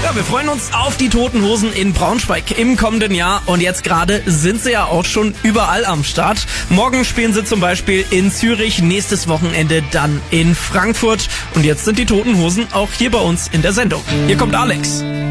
Ja, wir freuen uns auf die Toten Hosen in Braunschweig im kommenden Jahr. Und jetzt gerade sind sie ja auch schon überall am Start. Morgen spielen sie zum Beispiel in Zürich, nächstes Wochenende dann in Frankfurt. Und jetzt sind die Toten Hosen auch hier bei uns in der Sendung. Hier kommt Alex.